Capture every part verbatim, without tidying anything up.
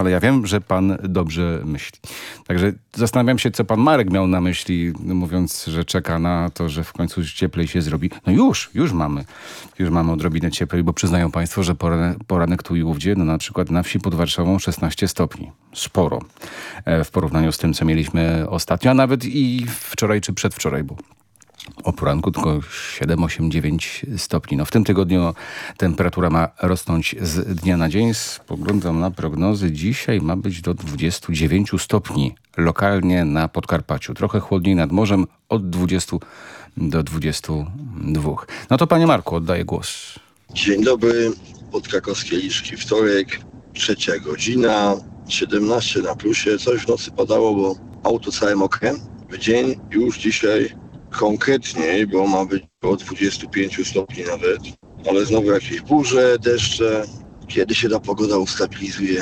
ale ja wiem, że pan dobrze myśli. Także zastanawiam się, co pan Marek miał na myśli, mówiąc, że czeka na to, że w końcu cieplej się zrobi. No już, już mamy. Już mamy odrobinę cieplej, bo przyznają państwo, że poranek, poranek tu i ówdzie, no na przykład na wsi pod Warszawą szesnaście stopni. Sporo. W porównaniu z tym, co mieliśmy ostatnio, a nawet i wczoraj czy przedwczoraj, bo o poranku tylko siedem, osiem, dziewięć stopni. No w tym tygodniu temperatura ma rosnąć z dnia na dzień. Spoglądam na prognozy. Dzisiaj ma być do dwudziestu dziewięciu stopni lokalnie na Podkarpaciu. Trochę chłodniej nad morzem, od dwudziestu do dwudziestu dwóch. No to panie Marku, oddaję głos. Dzień dobry. Podkrakowskie Liszki, wtorek, trzecia godzina, siedemnaście na plusie. Coś w nocy padało, bo auto całe mokre. W dzień już dzisiaj konkretniej, bo ma być około dwudziestu pięciu stopni nawet. Ale znowu jakieś burze, deszcze. Kiedy się ta pogoda ustabilizuje?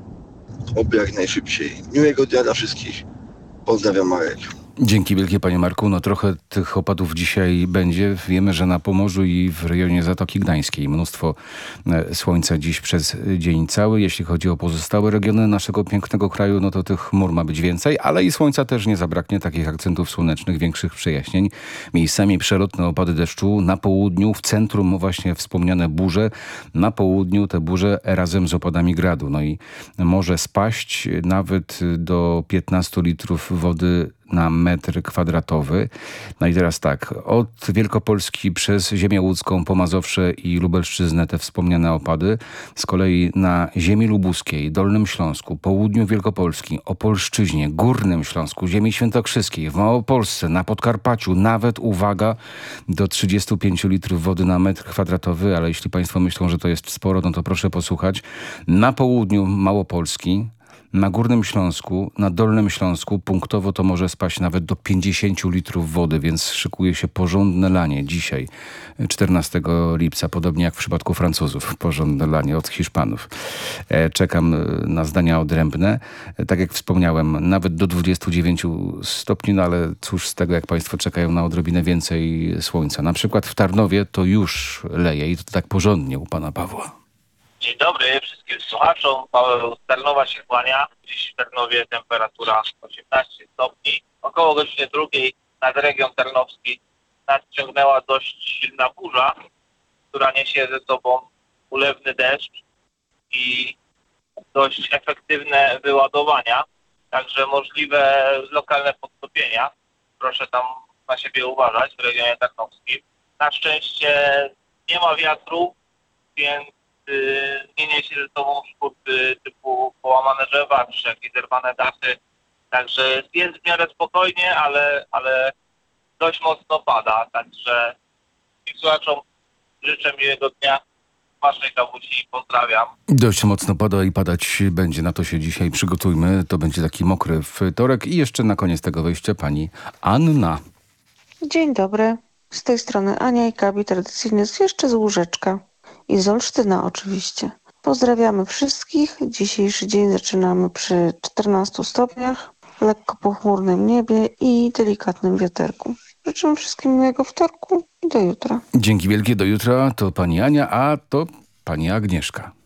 Oby jak najszybciej. Miłego dnia dla wszystkich. Pozdrawiam, Marek. Dzięki wielkie, panie Marku. No trochę tych opadów dzisiaj będzie. Wiemy, że na Pomorzu i w rejonie Zatoki Gdańskiej mnóstwo słońca dziś przez dzień cały. Jeśli chodzi o pozostałe regiony naszego pięknego kraju, no to tych chmur ma być więcej, ale i słońca też nie zabraknie. Takich akcentów słonecznych, większych przejaśnień. Miejscami przelotne opady deszczu. Na południu, w centrum właśnie wspomniane burze. Na południu te burze razem z opadami gradu. No i może spaść nawet do piętnastu litrów wody na metr kwadratowy. No i teraz tak, od Wielkopolski przez Ziemię Łódzką, po Mazowsze i Lubelszczyznę te wspomniane opady. Z kolei na ziemi lubuskiej, Dolnym Śląsku, południu Wielkopolski, Opolszczyźnie, Górnym Śląsku, ziemi świętokrzyskiej, w Małopolsce, na Podkarpaciu, nawet, uwaga, do trzydziestu pięciu litrów wody na metr kwadratowy, ale jeśli państwo myślą, że to jest sporo, no to proszę posłuchać. Na południu Małopolski, na Górnym Śląsku, na Dolnym Śląsku punktowo to może spaść nawet do pięćdziesięciu litrów wody, więc szykuje się porządne lanie dzisiaj, czternastego lipca, podobnie jak w przypadku Francuzów, porządne lanie od Hiszpanów. Czekam na zdania odrębne. Tak jak wspomniałem, nawet do dwudziestu dziewięciu stopni, no ale cóż z tego, jak państwo czekają na odrobinę więcej słońca. Na przykład w Tarnowie to już leje i to tak porządnie u pana Pawła. Dzień dobry wszystkim słuchaczom. Paweł z Tarnowa się kłania. Dziś w Tarnowie temperatura osiemnaście stopni. Około godziny drugiej nad region tarnowski nadciągnęła dość silna burza, która niesie ze sobą ulewny deszcz i dość efektywne wyładowania. Także możliwe lokalne podtopienia. Proszę tam na siebie uważać w regionie tarnowskim. Na szczęście nie ma wiatru, więc nie niesie ze sobą szkód typu połamane drzewa czy jakieś zerwane dachy. Także jest w miarę spokojnie, ale, ale dość mocno pada. Także słuchaczom życzę miłego dnia. Waszej kawusi pozdrawiam. Dość mocno pada i padać będzie. Na to się dzisiaj przygotujmy. To będzie taki mokry wtorek. I jeszcze na koniec tego wejścia pani Anna. Dzień dobry. Z tej strony Ania i Kabi, tradycyjnie jeszcze z Łóżeczka. I z Olsztyna oczywiście. Pozdrawiamy wszystkich. Dzisiejszy dzień zaczynamy przy czternastu stopniach, lekko pochmurnym niebie i delikatnym wiaterku. Życzę wszystkim miłego wtorku i do jutra. Dzięki wielkie, do jutra. To pani Ania, a to pani Agnieszka.